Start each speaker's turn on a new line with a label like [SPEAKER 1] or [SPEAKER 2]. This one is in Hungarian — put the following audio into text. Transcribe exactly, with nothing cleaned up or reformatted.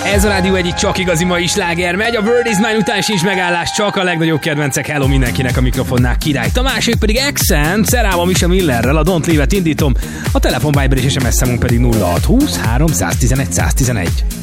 [SPEAKER 1] Ez a Rádió egyik csak igazi mai sláger megy, a Word is Mine után sincs megállás, csak a legnagyobb kedvencek. Hello mindenkinek, a mikrofonnál Király Tamás, ők pedig Accent, Szerával Mise Millerrel, a Don't Leave-et indítom, a telefon Viber és es em es számunk pedig nulla hat húsz három tizenegy száz tizenegy.